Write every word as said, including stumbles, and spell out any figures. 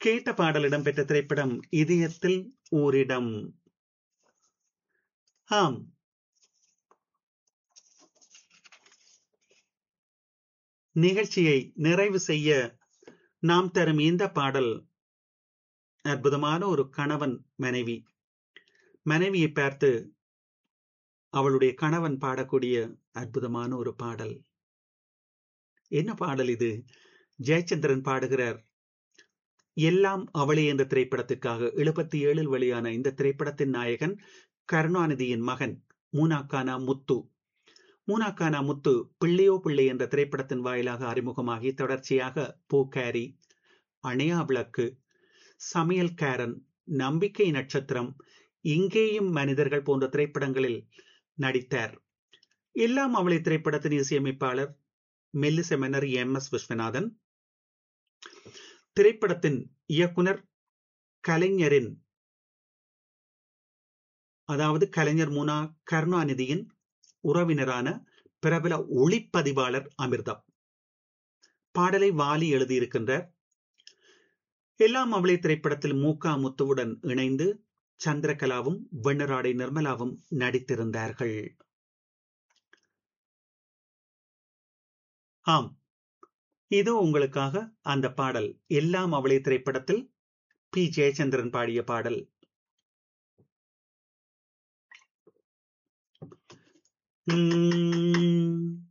கேட்ட பாடல் இடம்பெற்ற திரைப்படம் இதயத்தில் ஓரிடம். ஆம், நிகழ்ச்சியை நிறைவு செய்ய நாம் தரும் இந்த பாடல் அற்புதமான ஒரு கணவன் மனைவி மனைவியை பார்த்து அவளுடைய கணவன் பாடக்கூடிய அற்புதமான ஒரு பாடல். என்ன பாடல் இது? ஜெயச்சந்திரன் பாடுகிறார். எல்லாம் அவளே என்ற திரைப்படத்திற்காக எழுபத்தி ஏழில் வெளியான இந்த திரைப்படத்தின் நாயகன் கருணாநிதியின் மகன் மூனாக்கானா முத்து. மூனாக்கானா முத்து பிள்ளையோ பிள்ளை என்ற திரைப்படத்தின் வாயிலாக அறிமுகமாகி தொடர்ச்சியாக பூக்காரி, அணையா விளக்கு, சமையல்காரன், நம்பிக்கை நட்சத்திரம், இங்கேயும் மனிதர்கள் போன்ற திரைப்படங்களில் நடித்தார். எல்லாம் அவளை திரைப்படத்தின் இசையமைப்பாளர் மெல்லிசை மன்னர் எம் எஸ் விஸ்வநாதன், திரைப்படத்தின் இயக்குனர் கலைஞரின் அதாவது கலைஞர் முனா கருணாநிதியின் உறவினரான பிரபல ஒளிப்பதிவாளர் அமிர்தா. பாடலை வாலி எழுதியிருக்கின்றார். எல்லாம் அவளை திரைப்படத்தில் மூகா முத்துவுடன் இணைந்து சந்திரகலாவும் வெண்ணராடை நிர்மலாவும் நடித்திருந்தார்கள். ஆம், இது உங்களுக்காக அந்த பாடல். எல்லாம் அவளை திரைப்படத்தில் பி ஜெயச்சந்திரன் பாடிய பாடல். உம்